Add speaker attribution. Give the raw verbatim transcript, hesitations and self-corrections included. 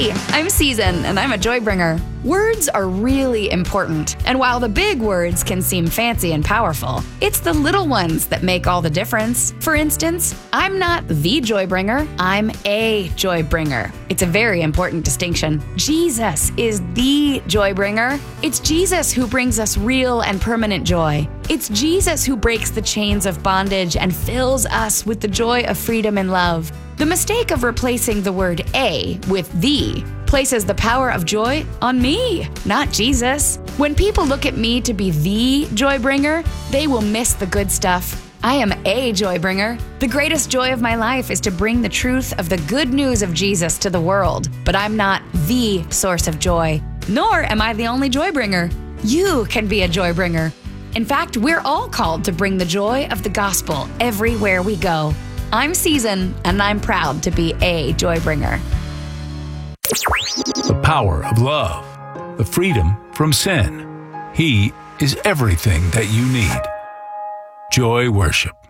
Speaker 1: Hey, I'm Season, and I'm a joy bringer. Words are really important, and while the big words can seem fancy and powerful, it's the little ones that make all the difference. For instance, I'm not the joy bringer, I'm a joy bringer. It's a very important distinction. Jesus is the joy bringer. It's Jesus who brings us real and permanent joy. It's Jesus who breaks the chains of bondage and fills us with the joy of freedom and love. The mistake of replacing the word a with the places the power of joy on me, not Jesus. When people look at me to be the joy bringer, they will miss the good stuff. I am a joy bringer. The greatest joy of my life is to bring the truth of the good news of Jesus to the world, but I'm not the source of joy, nor am I the only joy bringer. You can be a joy bringer. In fact, we're all called to bring the joy of the gospel everywhere we go. I'm Season, and I'm proud to be a joy bringer.
Speaker 2: The power of love, the freedom from sin. He is everything that you need. Joy Worship.